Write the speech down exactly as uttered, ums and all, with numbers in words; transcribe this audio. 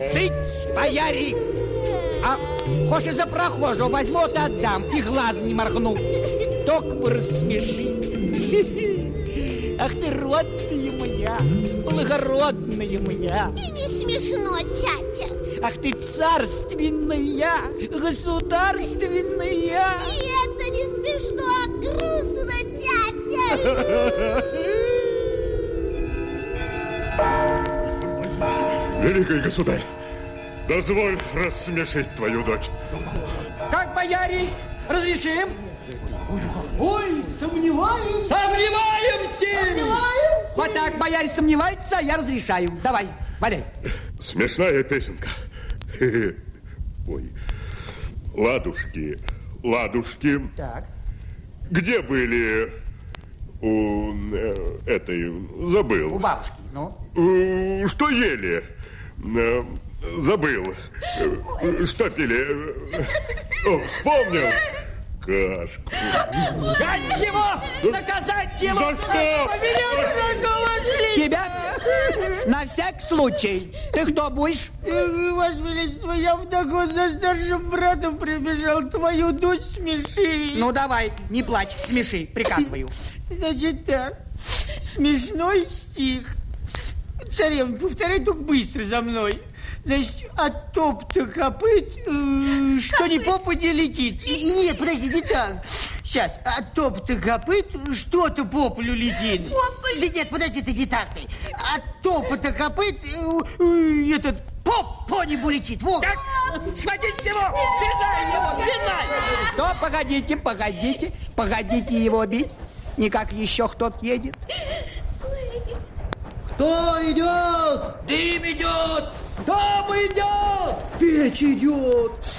Цыть, бояре! А хочешь за прохожего возьму, то отдам, и глазом не моргну. Только бы рассмеши. Ах ты, родная моя, благородная моя. И не смешно, тятя. Ах ты, царственная, государственная. И это не смешно, а грустно, тятя. Великий государь, дозволь рассмешить твою дочь. Как, бояре, разрешим? Ой, сомневаюсь. Сомневаемся. Сомневаемся. Вот так, бояре сомневаются, а я разрешаю. Давай, валяй. Смешная песенка. Ой, ладушки, ладушки. Так. Где были у э, этой, забыл. У бабушки, ну? Э, Что ели? Э, Забыл. Э, Что пили? О, вспомнил. Кашку. Взять его! Наказать его! За что? Тебя? На всякий случай. Ты кто будешь? Ваше Величество, я вдогон за старшим братом прибежал, твою дочь смеши. Ну, давай, не плачь, смеши, приказываю. Значит так, смешной стих. Царевна, повторяй только быстро за мной. Значит, от топ-то копыт, э, что ни попадя летит. И, нет, подожди, не так. Сейчас, от топ-то копыт, что-то по полю летит. Да нет, подожди, ты не так ты. От топота копыт, э, э, этот поп по небу летит. Вот. Так, схватите его! Бежай его! Бежай! Что? Погодите, погодите. Погодите его бить. Никак еще кто-то едет. Кто идет? Дым идет! Дом идет! Печь идет.